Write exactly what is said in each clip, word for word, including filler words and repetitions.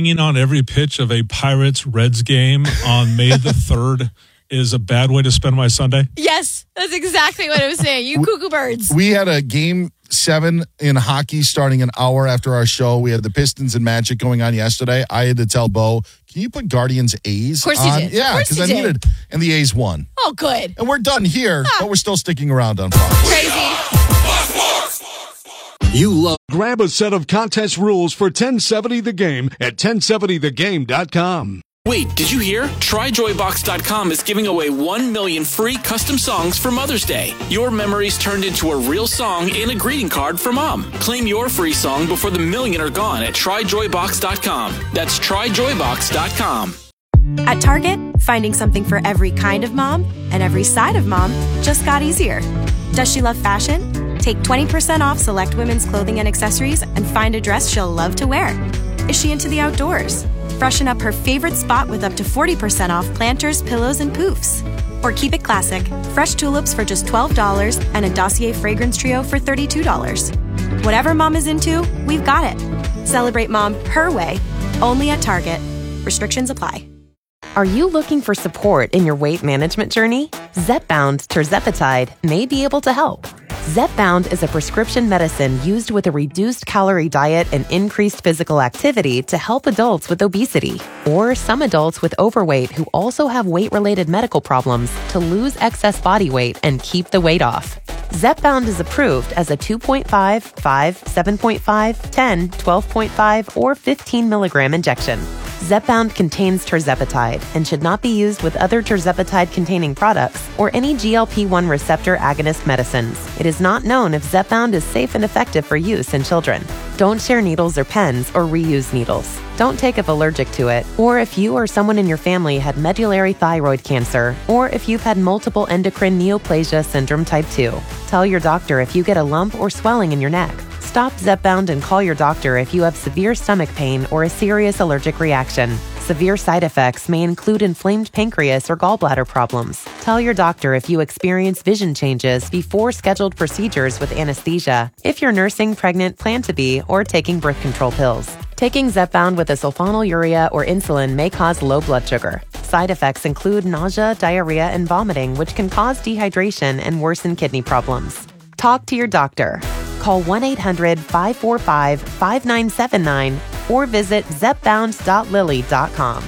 hanging on every pitch of a Pirates-Reds game on May the third is a bad way to spend my Sunday? Yes, that's exactly what I was saying. You cuckoo birds. We had a game seven in hockey starting an hour after our show. We had the Pistons and Magic going on yesterday. I had to tell Bo, can you put Guardians A's Of course on? you did. Yeah, because I did. needed, and the A's won. Oh, good. And we're done here, Ah. but we're still sticking around on Fox. Crazy. You love. Grab a set of contest rules for ten seventy The Game at ten seventy the game dot com. Wait, did you hear? Try Joy Box dot com is giving away one million free custom songs for Mother's Day. Your memories turned into a real song and a greeting card for Mom. Claim your free song before the million are gone at Try Joy Box dot com. That's Try Joy Box dot com. At Target, finding something for every kind of mom and every side of mom just got easier. Does she love fashion? Take twenty percent off select women's clothing and accessories and find a dress she'll love to wear. Is she into the outdoors? Freshen up her favorite spot with up to forty percent off planters, pillows, and poofs. Or keep it classic, fresh tulips for just twelve dollars and a Dossier fragrance trio for thirty-two dollars. Whatever mom is into, we've got it. Celebrate mom her way, only at Target. Restrictions apply. Are you looking for support in your weight management journey? Zepbound tirzepatide may be able to help. Zepbound is a prescription medicine used with a reduced calorie diet and increased physical activity to help adults with obesity or some adults with overweight who also have weight-related medical problems to lose excess body weight and keep the weight off. Zepbound is approved as a two point five, five, seven point five, ten, twelve point five, or fifteen milligram injection. Zepbound contains tirzepatide and should not be used with other tirzepatide-containing products or any G L P one receptor agonist medicines. It is not known if Zepbound is safe and effective for use in children. Don't share needles or pens or reuse needles. Don't take if allergic to it, or if you or someone in your family had medullary thyroid cancer, or if you've had multiple endocrine neoplasia syndrome type two. Tell your doctor if you get a lump or swelling in your neck. Stop Zepbound and call your doctor if you have severe stomach pain or a serious allergic reaction. Severe side effects may include inflamed pancreas or gallbladder problems. Tell your doctor if you experience vision changes before scheduled procedures with anesthesia, if you're nursing, pregnant, plan to be, or taking birth control pills. Taking Zepbound with a sulfonylurea or insulin may cause low blood sugar. Side effects include nausea, diarrhea, and vomiting, which can cause dehydration and worsen kidney problems. Talk to your doctor. Call one eight hundred, five four five, five nine seven nine or visit zepbound dot lilly dot com.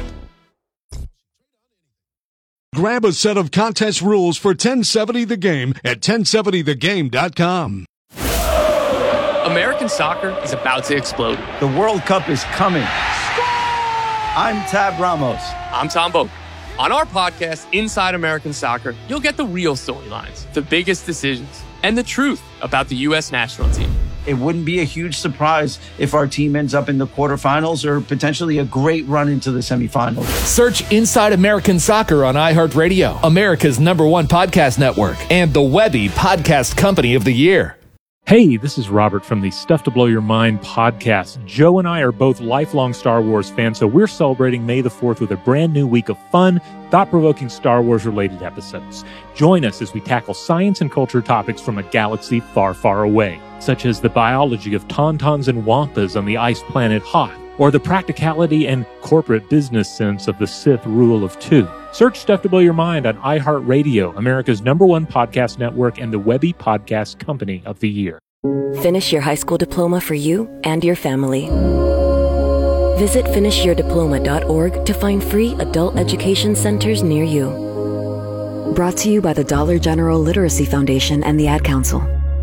Grab a set of contest rules for ten seventy The Game at ten seventy the game dot com. American soccer is about to explode. The World Cup is coming. I'm Tab Ramos. I'm Tom Boak. On our podcast, Inside American Soccer, you'll get the real storylines, the biggest decisions, and the truth about the U S national team. It wouldn't be a huge surprise if our team ends up in the quarterfinals or potentially a great run into the semifinals. Search Inside American Soccer on iHeartRadio, America's number one podcast network, and the Webby Podcast Company of the Year. Hey, this is Robert from the Stuff to Blow Your Mind podcast. Joe and I are both lifelong Star Wars fans, so we're celebrating May the fourth with a brand new week of fun, thought-provoking Star Wars-related episodes. Join us as we tackle science and culture topics from a galaxy far, far away, such as the biology of tauntauns and wampas on the ice planet Hoth, or the practicality and corporate business sense of the Sith rule of two. Search Stuff to Blow Your Mind on iHeartRadio, America's number one podcast network, and the Webby Podcast Company of the Year. Finish your high school diploma for you and your family. Visit finish your diploma dot org to find free adult education centers near you. Brought to you by the Dollar General Literacy Foundation and the Ad Council.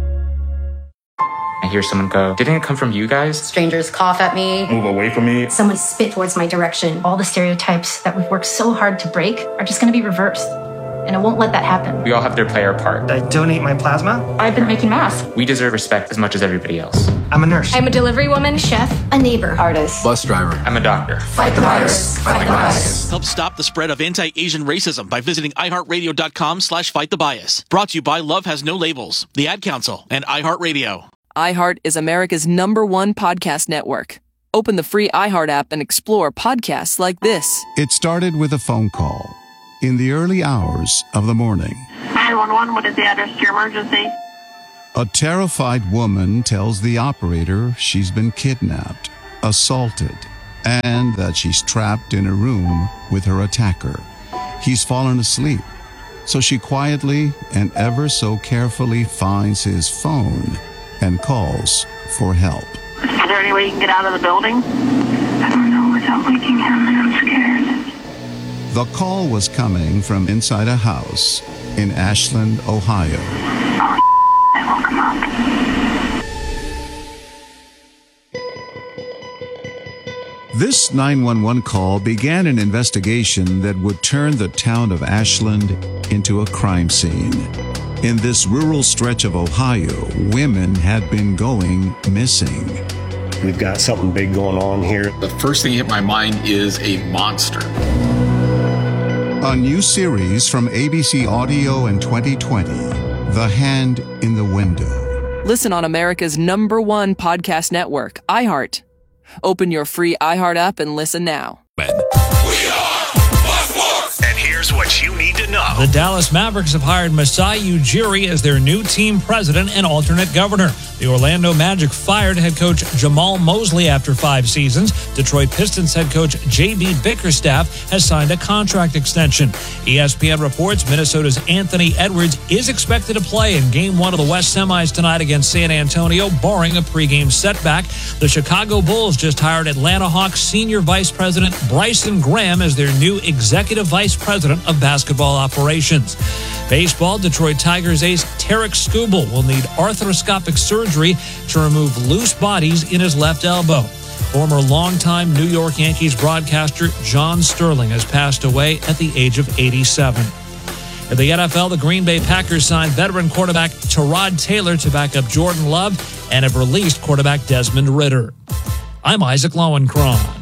I hear someone go, didn't it come from you guys? Strangers cough at me. Move away from me. Someone spit towards my direction. All the stereotypes that we've worked so hard to break are just going to be reversed. And I won't let that happen. We all have to play our part. I donate my plasma. I've been making masks. We deserve respect as much as everybody else. I'm a nurse. I'm a delivery woman, chef, a neighbor, artist, bus driver. I'm a doctor. Fight the virus. Fight the bias. Help stop the spread of anti-Asian racism by visiting iHeartRadio.com slash fight the bias. Brought to you by Love Has No Labels, the Ad Council, and iHeartRadio. iHeart is America's number one podcast network. Open the free iHeart app and explore podcasts like this. It started with a phone call in the early hours of the morning. nine one one, what is the address to your emergency? A terrified woman tells the operator she's been kidnapped, assaulted, and that she's trapped in a room with her attacker. He's fallen asleep, so she quietly and ever so carefully finds his phone and calls for help. Is there any way you can get out of the building? I don't know without waking him, and I'm scared. The call was coming from inside a house in Ashland, Ohio. Oh, I woke him up. This nine one one call began an investigation that would turn the town of Ashland into a crime scene. In this rural stretch of Ohio, women had been going missing. We've got something big going on here. The first thing that hit my mind is a monster. A new series from A B C Audio in twenty twenty, The Hand in the Window. Listen on America's number one podcast network, iHeart. Open your free iHeart app and listen now. And here's what you need to know. The Dallas Mavericks have hired Masai Ujiri as their new team president and alternate governor. The Orlando Magic fired head coach Jamal Mosley after five seasons. Detroit Pistons head coach J B Bickerstaff has signed a contract extension. E S P N reports Minnesota's Anthony Edwards is expected to play in Game one of the West Semis tonight against San Antonio, barring a pregame setback. The Chicago Bulls just hired Atlanta Hawks senior vice president Bryson Graham as their new executive vice president of basketball operations. Baseball, Detroit Tigers ace Tarek Skubal will need arthroscopic surgery to remove loose bodies in his left elbow. Former longtime New York Yankees broadcaster John Sterling has passed away at the age of eighty-seven. In the N F L, the Green Bay Packers signed veteran quarterback Tyrod Taylor to back up Jordan Love and have released quarterback Desmond Ridder. I'm Isaac Lowenkron.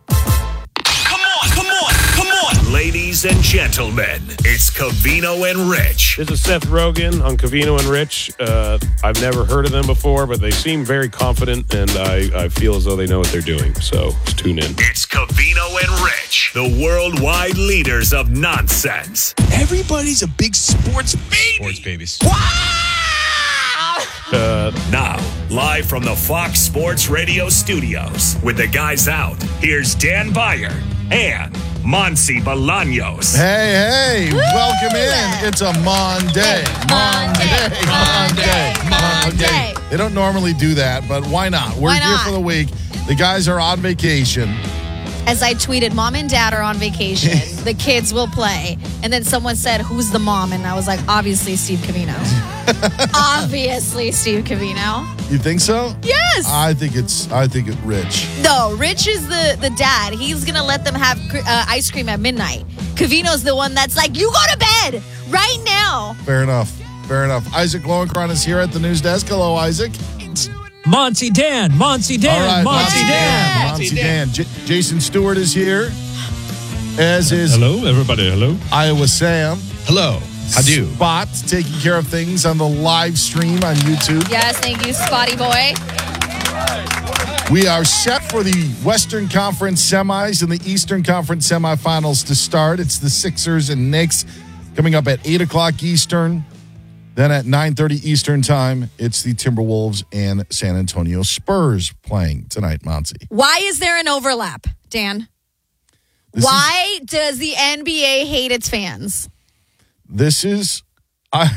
Ladies and gentlemen, it's Covino and Rich. This is Seth Rogen on Covino and Rich. Uh, I've never heard of them before, but they seem very confident, and I, I feel as though they know what they're doing. So let's tune in. It's Covino and Rich, the worldwide leaders of nonsense. Everybody's a big sports baby. Sports babies. Uh, now, live from the Fox Sports Radio studios, with the guys out, here's Dan Beyer and Monsi Bolaños. Hey, hey, Woo! Welcome in. It's a Monday. Monday. Monday. Monday. Monday. Monday. They don't normally do that, but why not? We're why here not? for the week. The guys are on vacation. As I tweeted, mom and dad are on vacation. The kids will play. And then someone said, who's the mom? And I was like, obviously Steve Covino. Obviously Steve Covino. You think so? Yes. I think it's I think it's Rich. No, Rich is the, the dad. He's going to let them have uh, ice cream at midnight. Covino's the one that's like, you go to bed right now. Fair enough. Fair enough. Isaac Lowenkron is here at the news desk. Hello, Isaac. Monty Dan, Monty Dan, right, Monty Dan. Monty Dan. J- Jason Stewart is here, as is Hello, everybody. Hello. Iowa Sam. Hello. How do? Spot taking care of things on the live stream on YouTube. Yes, thank you, Spotty boy. We are set for the Western Conference semis and the Eastern Conference semifinals to start. It's the Sixers and Knicks coming up at eight o'clock Eastern. Then at nine thirty Eastern time, it's the Timberwolves and San Antonio Spurs playing tonight, Monty. Why is there an overlap, Dan? This Why is, does the N B A hate its fans? This is, I,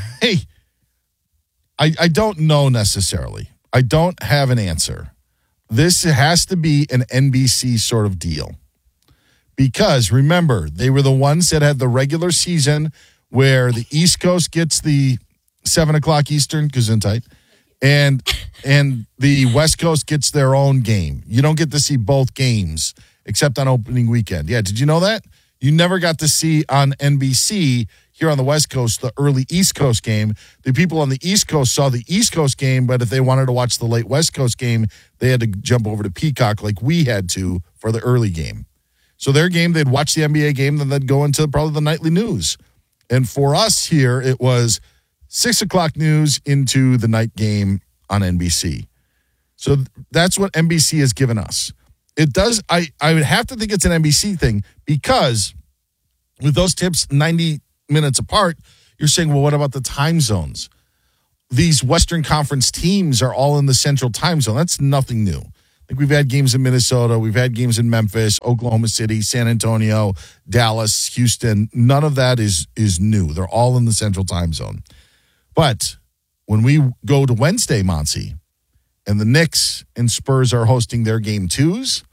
I, I don't know necessarily. I don't have an answer. This has to be an N B C sort of deal. Because, remember, they were the ones that had the regular season where the East Coast gets the seven o'clock Eastern, Gesundheit, and and the West Coast gets their own game. You don't get to see both games except on opening weekend. Yeah, did you know that? You never got to see on N B C here on the West Coast the early East Coast game. The people on the East Coast saw the East Coast game, but if they wanted to watch the late West Coast game, they had to jump over to Peacock like we had to for the early game. So their game, they'd watch the N B A game, then they'd go into probably the nightly news. And for us here, it was Six o'clock news into the night game on N B C. So that's what N B C has given us. It does. I, I would have to think it's an N B C thing because with those tips ninety minutes apart, you're saying, well, what about the time zones? These Western Conference teams are all in the Central Time Zone. That's nothing new. Like we've had games in Minnesota, we've had games in Memphis, Oklahoma City, San Antonio, Dallas, Houston. None of that is is new. They're all in the Central Time Zone. But when we go to Wednesday, Monty, and the Knicks and Spurs are hosting their game twos,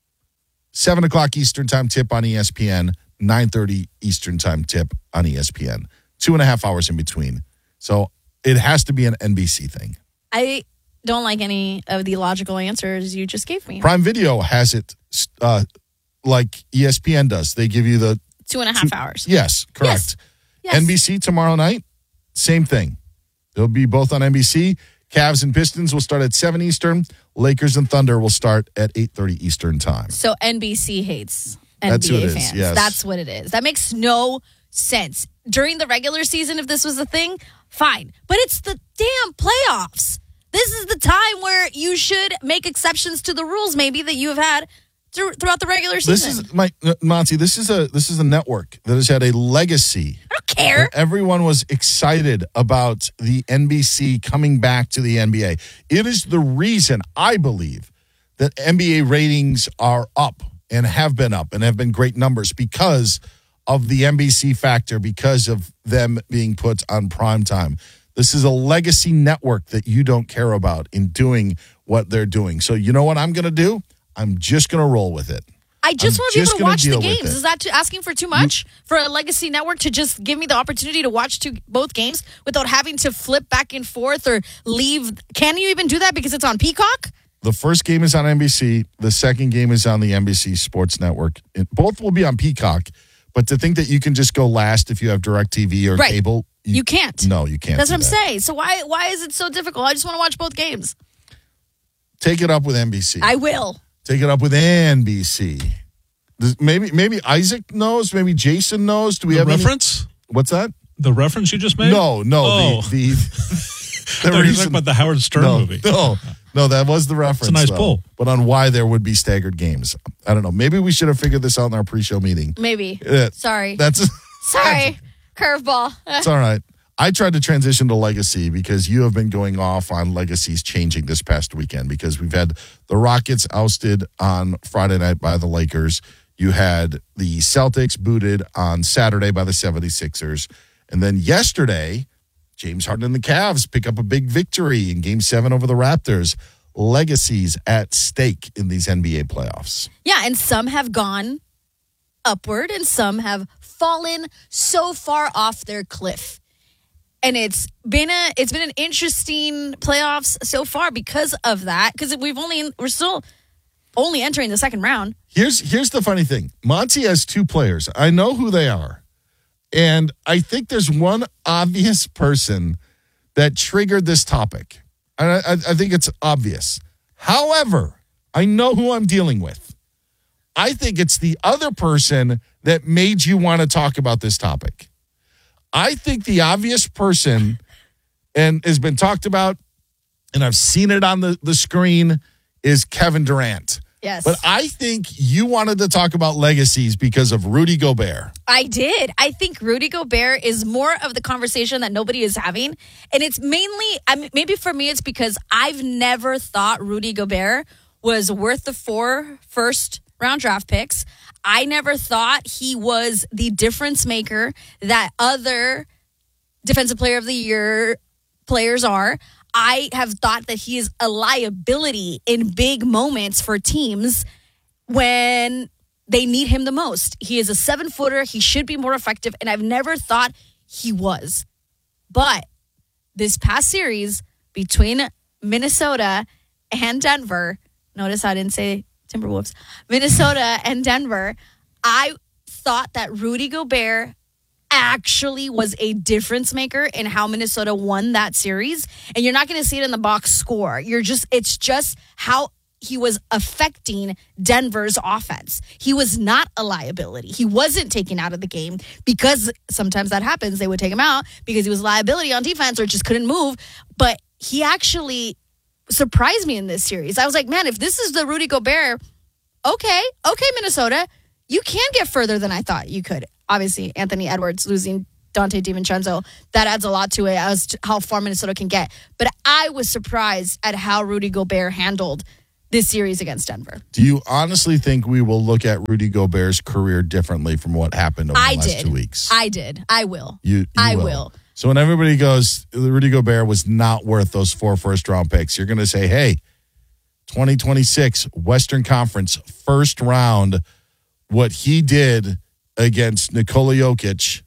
seven o'clock Eastern Time tip on E S P N, nine thirty Eastern Time tip on E S P N. Two and a half hours in between. So it has to be an N B C thing. I don't like any of the logical answers you just gave me. Prime Video has it uh, like E S P N does. They give you the... Two and a half two, hours. Yes, correct. Yes. Yes. N B C tomorrow night, same thing. They'll be both on N B C. Cavs and Pistons will start at seven Eastern. Lakers and Thunder will start at eight thirty Eastern Time. So N B C hates That's N B A who it is, fans. yes. That's what it is. That makes no sense. During the regular season, if this was a thing, fine. But it's the damn playoffs. This is the time where you should make exceptions to the rules, maybe, that you have had through, throughout the regular season. This is my uh, Monty. This is a this is a network that has had a legacy. I don't care. Everyone was excited about the N B C coming back to the N B A. It is the reason I believe that N B A ratings are up and have been up and have been great numbers because of the N B C factor, because of them being put on prime time. This is a legacy network that you don't care about in doing what they're doing. So you know what I'm going to do? I'm just going to roll with it. I just I'm want to be able just to gonna watch the deal with games. it. Is that too, asking for too much for a legacy network to just give me the opportunity to watch two, both games without having to flip back and forth or leave? Can you even do that because it's on Peacock? The first game is on N B C. The second game is on the N B C Sports Network. It, both will be on Peacock. But to think that you can just go last if you have DirecTV or Right. cable, You, you can't. no, you can't. That's do what I'm that. saying. So why why is it so difficult? I just want to watch both games. Take it up with N B C. I will. Take it up with N B C. Does, maybe maybe Isaac knows. Maybe Jason knows. Do we The have any- reference? What's that? The reference you just made? No, no. Oh. The, the, I thought you were talking about the Howard Stern no, movie. No, no, that was the reference. nice though. pull. But on why there would be staggered games. I don't know. Maybe we should have figured this out in our pre-show meeting. Maybe. Yeah, Sorry. That's Sorry. Curveball. It's all right. I tried to transition to Legacy because you have been going off on Legacies changing this past weekend because we've had the Rockets ousted on Friday night by the Lakers. You had the Celtics booted on Saturday by the seventy-sixers. And then yesterday, James Harden and the Cavs pick up a big victory in Game seven over the Raptors. Legacies at stake in these N B A playoffs. Yeah, and some have gone upward and some have fallen so far off their cliff. And it's been a it's been an interesting playoffs so far because of that. Because we've only we're still only entering the second round. Here's here's the funny thing. Monty has two players. I know who they are. And I think there's one obvious person that triggered this topic. And I, I, I think it's obvious. However, I know who I'm dealing with. I think it's the other person that made you want to talk about this topic. I think the obvious person, and has been talked about, and I've seen it on the, the screen, is Kevin Durant. Yes. But I think you wanted to talk about legacies because of Rudy Gobert. I did. I think Rudy Gobert is more of the conversation that nobody is having. And it's mainly, I mean, maybe for me, it's because I've never thought Rudy Gobert was worth the four first round draft picks. I never thought he was the difference maker that other defensive player of the year players are. I have thought that he is a liability in big moments for teams when they need him the most. He is a seven footer. He should be more effective. And I've never thought he was. But this past series between Minnesota and Denver, notice I didn't say Timberwolves, Minnesota and Denver, I thought that Rudy Gobert actually was a difference maker in how Minnesota won that series. And you're not going to see it in the box score. You're just, it's just how he was affecting Denver's offense. He was not a liability. He wasn't taken out of the game because sometimes that happens. They would take him out because he was a liability on defense or just couldn't move. But he actually surprised me in this series. I was like, man, if this is the Rudy Gobert, okay, okay, Minnesota, you can get further than I thought you could. Obviously, Anthony Edwards losing Dante DiVincenzo, that adds a lot to it as to how far Minnesota can get. But I was surprised at how Rudy Gobert handled this series against Denver. Do you honestly think we will look at Rudy Gobert's career differently from what happened over I the last did. two weeks? I did. I will. You, you I will. will. So when everybody goes, Rudy Gobert was not worth those four first-round picks, you're going to say, hey, twenty twenty-six Western Conference first round, what he did against Nikola Jokic,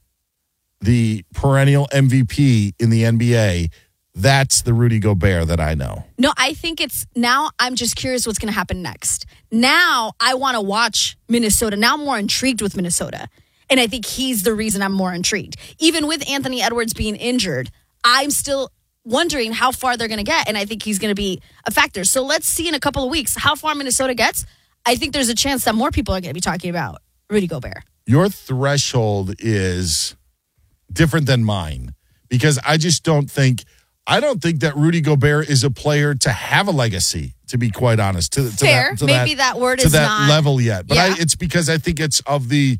the perennial M V P in the N B A, that's the Rudy Gobert that I know. No, I think it's now I'm just curious what's going to happen next. Now I want to watch Minnesota. Now I'm more intrigued with Minnesota. And I think he's the reason I'm more intrigued. Even with Anthony Edwards being injured, I'm still wondering how far they're going to get. And I think he's going to be a factor. So let's see in a couple of weeks how far Minnesota gets. I think there's a chance that more people are going to be talking about Rudy Gobert. Your threshold is different than mine because I just don't think I don't think that Rudy Gobert is a player to have a legacy, to be quite honest. To, to Fair. that, to Maybe that, that word to is that not level yet. But yeah. I, it's because I think it's of the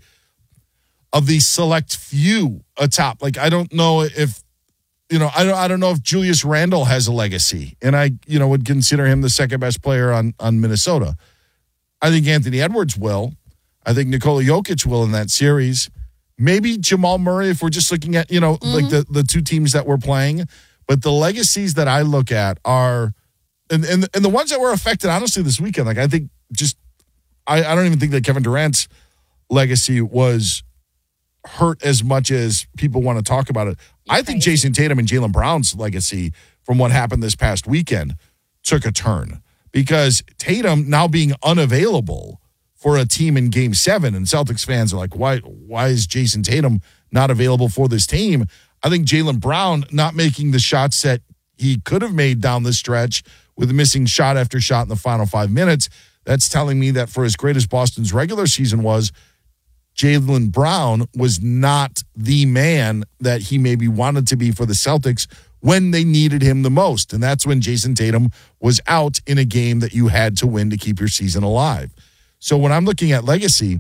of the select few atop. Like I don't know if you know, I don't I don't know if Julius Randle has a legacy. And I, you know, would consider him the second best player on, on Minnesota. I think Anthony Edwards will. I think Nikola Jokic will in that series. Maybe Jamal Murray, if we're just looking at, you know, mm-hmm. like the, the two teams that we're playing. But the legacies that I look at are, and, and, and the ones that were affected, honestly, this weekend, like I think just, I, I don't even think that Kevin Durant's legacy was hurt as much as people want to talk about it. You're I think crazy. Jason Tatum and Jaylen Brown's legacy from what happened this past weekend took a turn because Tatum now being unavailable for a team in game seven, and Celtics fans are like, why, why is Jason Tatum not available for this team? I think Jaylen Brown not making the shots that he could have made down the stretch with missing shot after shot in the final five minutes. That's telling me that for as great as Boston's regular season was, Jaylen Brown was not the man that he maybe wanted to be for the Celtics when they needed him the most. And that's when Jason Tatum was out in a game that you had to win to keep your season alive. So when I'm looking at legacy,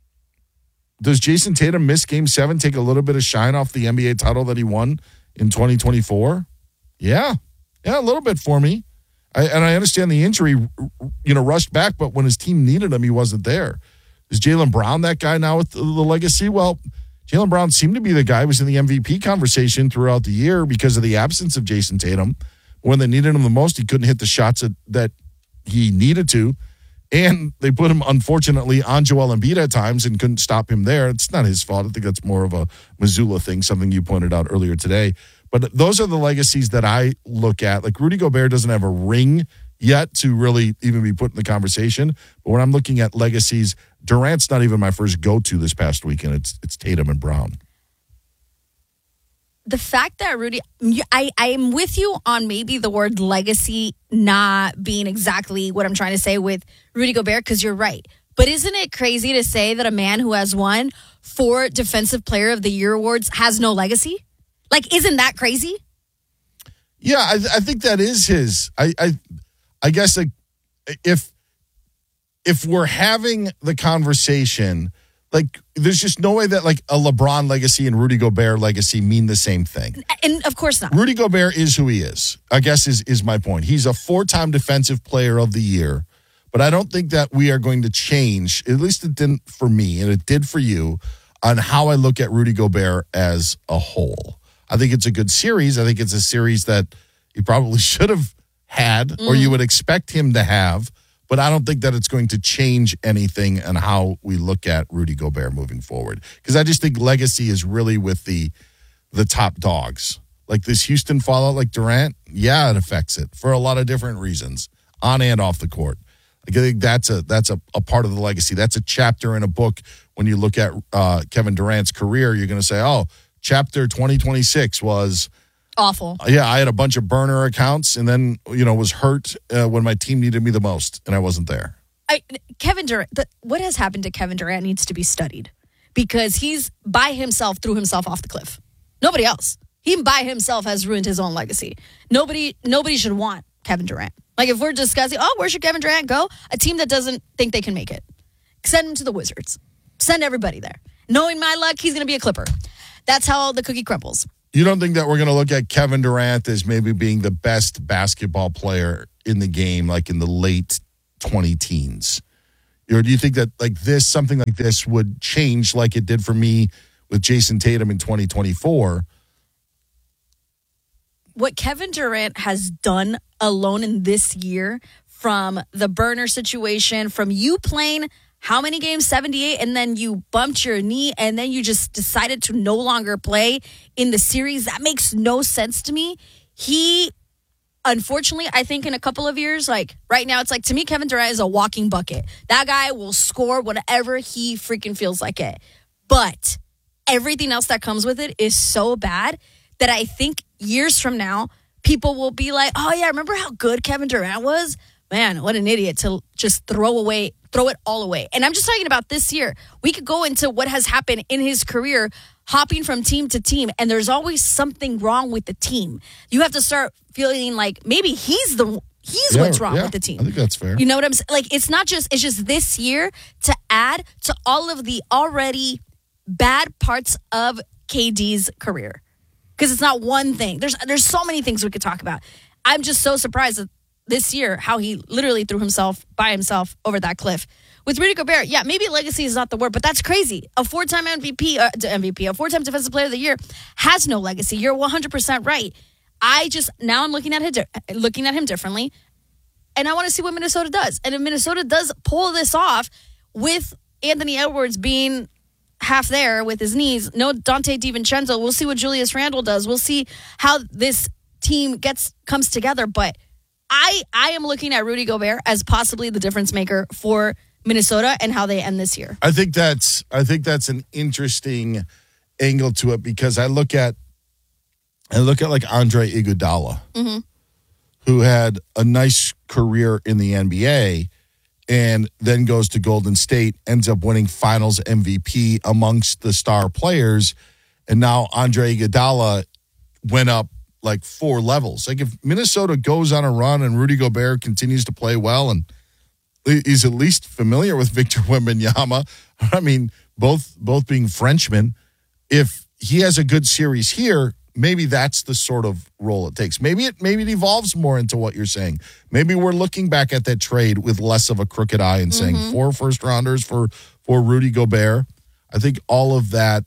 does Jason Tatum miss game seven, take a little bit of shine off the N B A title that he won in twenty twenty-four? Yeah. Yeah, a little bit for me. I, and I understand the injury, you know, rushed back, but when his team needed him, he wasn't there. Is Jaylen Brown that guy now with the, the legacy? Well, Jaylen Brown seemed to be the guy who was in the M V P conversation throughout the year because of the absence of Jason Tatum. When they needed him the most, he couldn't hit the shots that, that he needed to. And they put him, unfortunately, on Joel Embiid at times and couldn't stop him there. It's not his fault. I think that's more of a Missoula thing, something you pointed out earlier today. But those are the legacies that I look at. Like Rudy Gobert doesn't have a ring yet to really even be put in the conversation. But when I'm looking at legacies, Durant's not even my first go-to this past weekend. It's it's Tatum and Brown. The fact that Rudy, I, I am with you on maybe the word legacy not being exactly what I'm trying to say with Rudy Gobert, because you're right. But isn't it crazy to say that a man who has won four Defensive Player of the Year awards has no legacy? Like, isn't that crazy? Yeah, I, I think that is his. I, I, I guess like if if we're having the conversation. Like, there's just no way that, like, a LeBron legacy and Rudy Gobert legacy mean the same thing. And, of course not. Rudy Gobert is who he is, I guess is, is my point. He's a four-time Defensive Player of the Year, but I don't think that we are going to change, at least it didn't for me, and it did for you, on how I look at Rudy Gobert as a whole. I think it's a good series. I think it's a series that he probably should have had mm. or you would expect him to have. But I don't think that it's going to change anything on how we look at Rudy Gobert moving forward. Because I just think legacy is really with the the top dogs. Like this Houston fallout like Durant, yeah, it affects it for a lot of different reasons, on and off the court. Like I think that's a that's a, a part of the legacy. That's a chapter in a book. When you look at uh, Kevin Durant's career, you're going to say, oh, chapter twenty twenty-six was... awful. Yeah, I had a bunch of burner accounts and then, you know, was hurt uh, when my team needed me the most and I wasn't there. I, Kevin Durant, the, what has happened to Kevin Durant needs to be studied because he's by himself threw himself off the cliff. Nobody else. He by himself has ruined his own legacy. Nobody nobody should want Kevin Durant. Like if we're discussing, oh, where should Kevin Durant go? A team that doesn't think they can make it. Send him to the Wizards. Send everybody there. Knowing my luck, he's going to be a Clipper. That's how the cookie crumbles. You don't think that we're going to look at Kevin Durant as maybe being the best basketball player in the game, like in the late twenty teens? Or do you think that like this, something like this would change like it did for me with Jason Tatum in twenty twenty-four? What Kevin Durant has done alone in this year, from the burner situation, from you playing how many games, seventy-eight, and then you bumped your knee, and then you just decided to no longer play in the series, that makes no sense to me. He, unfortunately, I think in a couple of years, like right now, it's like, to me, Kevin Durant is a walking bucket. That guy will score whenever he freaking feels like it. But everything else that comes with it is so bad that I think years from now, people will be like, oh yeah, remember how good Kevin Durant was? Man, what an idiot to just throw away, throw it all away. And I'm just talking about this year. We could go into what has happened in his career, hopping from team to team, and there's always something wrong with the team. You have to start feeling like maybe he's the he's Yeah, what's wrong yeah, with the team. I think that's fair. You know what I'm saying? Like, it's not just, it's just this year to add to all of the already bad parts of K D's career. Because it's not one thing. There's there's so many things we could talk about. I'm just so surprised that this year how he literally threw himself by himself over that cliff. With Rudy Gobert, yeah, maybe legacy is not the word, but that's crazy. A four-time M V P, uh, M V P, a four-time Defensive Player of the Year has no legacy. You're one hundred percent right. I just, now I'm looking at him, looking at him differently, and I want to see what Minnesota does. And if Minnesota does pull this off with Anthony Edwards being half there with his knees, no Dante DiVincenzo, we'll see what Julius Randle does. We'll see how this team gets comes together. But I I am looking at Rudy Gobert as possibly the difference maker for Minnesota and how they end this year. I think that's I think that's an interesting angle to it, because I look at I look at like Andre Iguodala, Mm-hmm. who had a nice career in the N B A and then goes to Golden State, ends up winning Finals M V P amongst the star players, and now Andre Iguodala went up like four levels. Like, if Minnesota goes on a run and Rudy Gobert continues to play well and he's at least familiar with Victor Wembanyama, I mean, both both being Frenchmen, if he has a good series here, maybe that's the sort of role it takes. Maybe it maybe it evolves more into what you're saying. Maybe we're looking back at that trade with less of a crooked eye and saying Mm-hmm. four first rounders for for Rudy Gobert. I think all of that,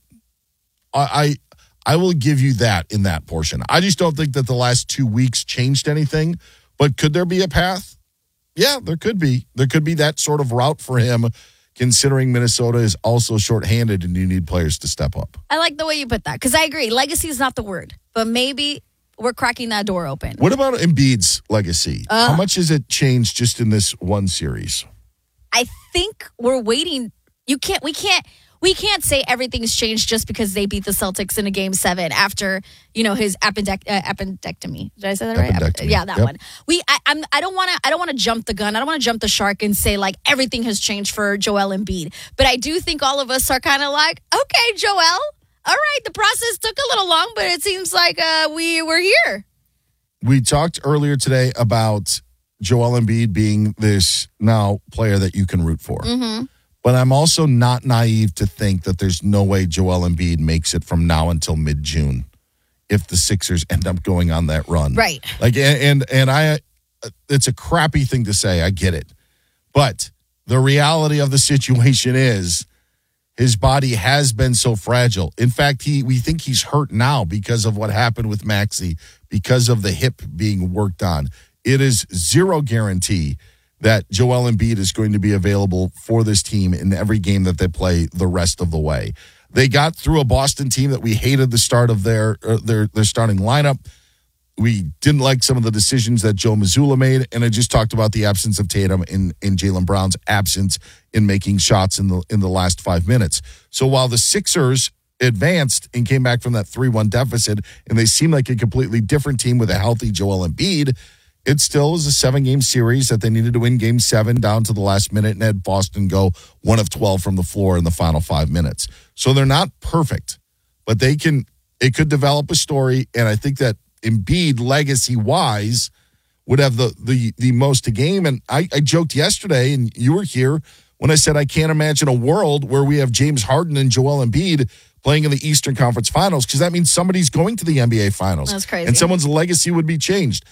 I, I I will give you that in that portion. I just don't think that the last two weeks changed anything. But could there be a path? Yeah, there could be. There could be that sort of route for him, considering Minnesota is also shorthanded and you need players to step up. I like the way you put that, because I agree. Legacy is not the word, but maybe we're cracking that door open. What about Embiid's legacy? Uh, How much has it changed just in this one series? I think we're waiting. You can't, we can't, we can't say everything's changed just because they beat the Celtics in a game seven after, you know, his appendect, uh, appendectomy. Did I say that right? Appendectomy. Yeah, that Yep. one. We, I, I'm, I don't want to, I don't want to jump the gun. I don't want to jump the shark and say like everything has changed for Joel Embiid. But I do think all of us are kind of like, okay, Joel, all right, the process took a little long, but it seems like uh, we were here. We talked earlier today about Joel Embiid being this now player that you can root for. Mm-hmm. But I'm also not naive to think that there's no way Joel Embiid makes it from now until mid-June if the Sixers end up going on that run. Right. Like, and and, and I, it's a crappy thing to say. I get it. But the reality of the situation is his body has been so fragile. In fact, he we think he's hurt now because of what happened with Maxey, because of the hip being worked on. It is zero guarantee that Joel Embiid is going to be available for this team in every game that they play the rest of the way. They got through a Boston team that we hated the start of their uh, their their starting lineup. We didn't like some of the decisions that Joe Mazzulla made, and I just talked about the absence of Tatum and, and Jaylen Brown's absence in making shots in the in the last five minutes. So while the Sixers advanced and came back from that three one deficit, and they seem like a completely different team with a healthy Joel Embiid, it still is a seven-game series that they needed to win game seven down to the last minute and had Boston go one of twelve from the floor in the final five minutes. So they're not perfect, but they can. It could develop a story, and I think that Embiid, legacy-wise, would have the the the most to gain. And I, I joked yesterday, and you were here, when I said I can't imagine a world where we have James Harden and Joel Embiid playing in the Eastern Conference Finals, because that means somebody's going to the N B A Finals. That's crazy. And someone's legacy would be changed.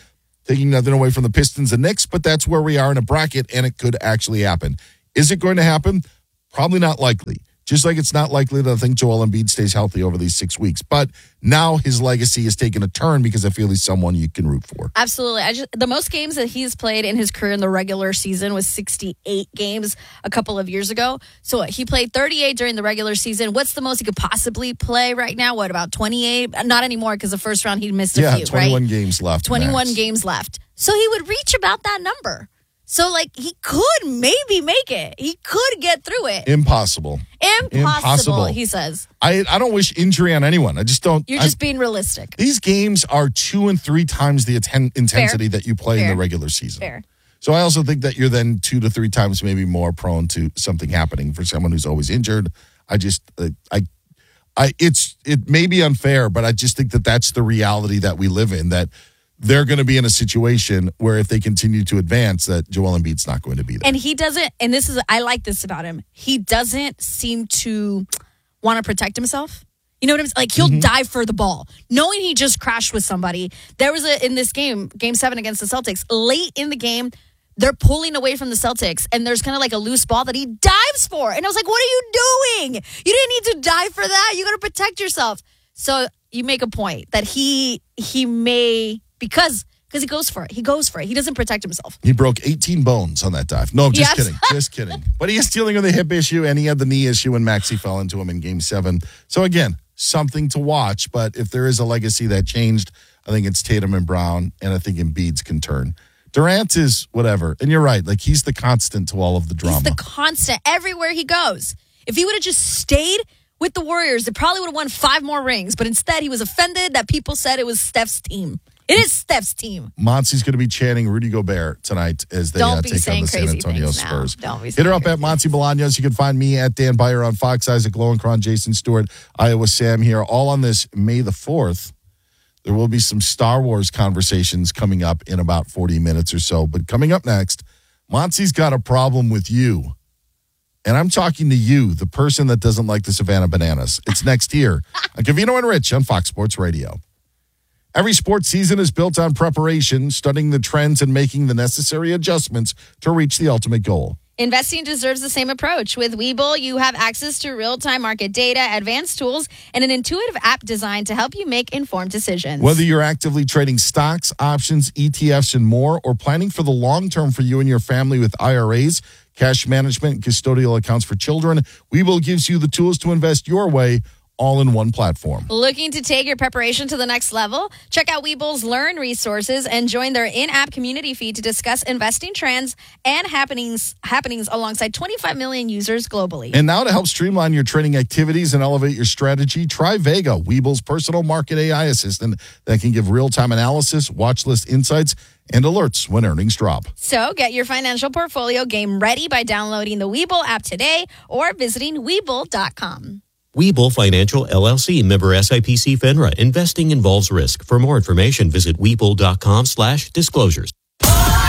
taking nothing away from the Pistons and Knicks, but that's where we are in a bracket, and it could actually happen. Is it going to happen? Probably not likely. Just like it's not likely that I think Joel Embiid stays healthy over these six weeks. But now his legacy has taken a turn because I feel he's someone you can root for. Absolutely. I just, the most games that he's played in his career in the regular season was sixty-eight games a couple of years ago. So he played thirty-eight during the regular season. What's the most he could possibly play right now? What, about twenty-eight? Not anymore, because the first round he missed a yeah, few, twenty-one right? games left. twenty-one max. games left. So he would reach about that number. So, like, he could maybe make it. He could get through it. Impossible. Impossible, Impossible. he says. I I don't wish injury on anyone. I just don't. You're I, just being realistic. These games are two and three times the atten- intensity Fair. that you play Fair. in the regular season. Fair. So I also think that you're then two to three times maybe more prone to something happening for someone who's always injured. I just, uh, I, I, it's, it may be unfair, but I just think that that's the reality that we live in, that they're going to be in a situation where if they continue to advance, that Joel Embiid's not going to be there. And he doesn't, and this is, I like this about him. He doesn't seem to want to protect himself. You know what I'm saying? Like, he'll Mm-hmm. dive for the ball. Knowing he just crashed with somebody. There was a, in this game, game seven against the Celtics, late in the game, they're pulling away from the Celtics, and there's kind of like a loose ball that he dives for. And I was like, what are you doing? You didn't need to dive for that. You got to protect yourself. So you make a point that he, he may... Because because he goes for it. He goes for it. He doesn't protect himself. He broke eighteen bones on that dive. No, just Yes. kidding. Just kidding. But he is dealing with a hip issue, and he had the knee issue when Maxey fell into him in game seven. So, again, something to watch. But if there is a legacy that changed, I think it's Tatum and Brown, and I think Embiid's can turn. Durant is whatever. And you're right. Like, he's the constant to all of the drama. He's the constant everywhere he goes. If he would have just stayed with the Warriors, they probably would have won five more rings. But instead, he was offended that people said it was Steph's team. It is Steph's team. Monty's going to be chanting Rudy Gobert tonight as they Don't uh, be take on saying the San crazy Antonio things now. Spurs. Don't be Hit saying her up at Monty Bolaños. You can find me at Dan Byer on Fox, Isaac Lowenkron, Jason Stewart, Iowa Sam here, all on this May the fourth. There will be some Star Wars conversations coming up in about forty minutes or so. But coming up next, Monty's got a problem with you. And I'm talking to you, the person that doesn't like the Savannah Bananas. It's next here on Covino and Rich on Fox Sports Radio. Every sports season is built on preparation, studying the trends and making the necessary adjustments to reach the ultimate goal. Investing deserves the same approach. With Webull, you have access to real-time market data, advanced tools, and an intuitive app designed to help you make informed decisions. Whether you're actively trading stocks, options, E T Fs, and more, or planning for the long term for you and your family with I R As, cash management, and custodial accounts for children, Webull gives you the tools to invest your way, all in one platform. Looking to take your preparation to the next level? Check out Webull's Learn resources and join their in-app community feed to discuss investing trends and happenings happenings alongside twenty-five million users globally. And now to help streamline your trading activities and elevate your strategy, try Vega, Webull's personal market A I assistant that can give real-time analysis, watch list insights, and alerts when earnings drop. So get your financial portfolio game ready by downloading the Webull app today or visiting Webull dot com. Webull Financial, L L C, member S I P C FINRA. Investing involves risk. For more information, visit Webull dot com slash disclosures.